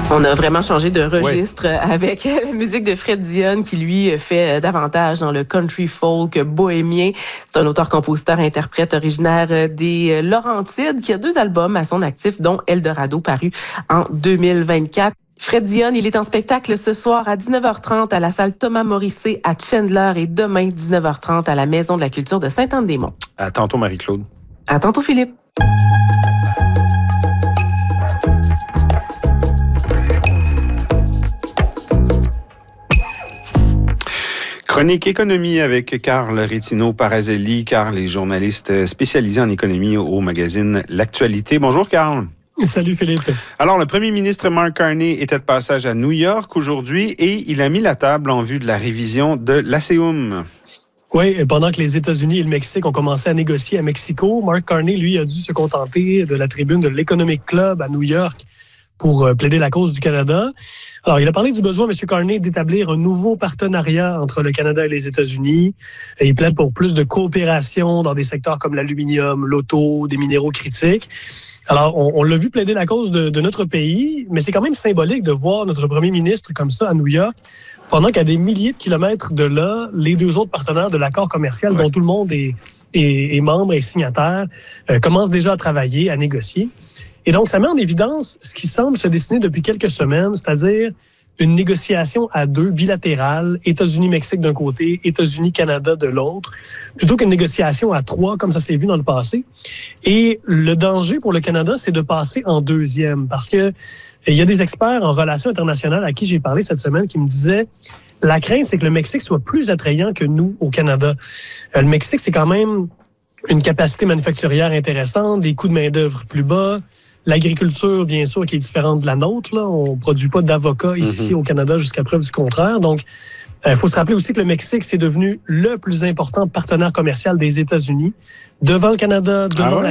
On a vraiment changé de registre avec la musique de Fred Dionne qui, lui, fait davantage dans le country folk bohémien. C'est un auteur-compositeur-interprète originaire des Laurentides qui a 2 albums à son actif, dont Eldorado, paru en 2024. Fred Dionne, il est en spectacle ce soir à 19h30 à la salle Thomas Morissé à Chandler et demain 19h30 à la Maison de la Culture de Sainte-Anne-des-Monts. À tantôt, Marie-Claude. À tantôt, Philippe. Chronique économie avec Carl Rétino-Parazelli. Carl est journaliste spécialisé en économie au magazine L'Actualité. Bonjour, Carl. Salut, Philippe. Alors, le premier ministre Mark Carney était de passage à New York aujourd'hui et il a mis la table en vue de la révision de l'ASEUM. Oui, pendant que les États-Unis et le Mexique ont commencé à négocier à Mexico, Mark Carney, lui, a dû se contenter de la tribune de l'Economic Club à New York pour plaider la cause du Canada. Alors, il a parlé du besoin, M. Carney, d'établir un nouveau partenariat entre le Canada et les États-Unis. Et il plaide pour plus de coopération dans des secteurs comme l'aluminium, l'auto, des minéraux critiques. Alors, on l'a vu plaider la cause de notre pays, mais c'est quand même symbolique de voir notre premier ministre comme ça à New York, pendant qu'à des milliers de kilomètres de là, les 2 autres partenaires de l'accord commercial, dont tout le monde est membre et signataire, commencent déjà à travailler, à négocier. Et donc, ça met en évidence ce qui semble se dessiner depuis quelques semaines, c'est-à-dire une négociation à 2 bilatérale, États-Unis-Mexique d'un côté, États-Unis-Canada de l'autre, plutôt qu'une négociation à 3, comme ça s'est vu dans le passé. Et le danger pour le Canada, c'est de passer en deuxième, parce que il y a des experts en relations internationales à qui j'ai parlé cette semaine qui me disaient la crainte, c'est que le Mexique soit plus attrayant que nous au Canada. Le Mexique, c'est quand même une capacité manufacturière intéressante, des coûts de main-d'œuvre plus bas, l'agriculture, bien sûr, qui est différente de la nôtre. Là. On ne produit pas d'avocats ici au Canada jusqu'à preuve du contraire. Donc, il faut se rappeler aussi que le Mexique, c'est devenu le plus important partenaire commercial des États-Unis, devant le Canada, devant la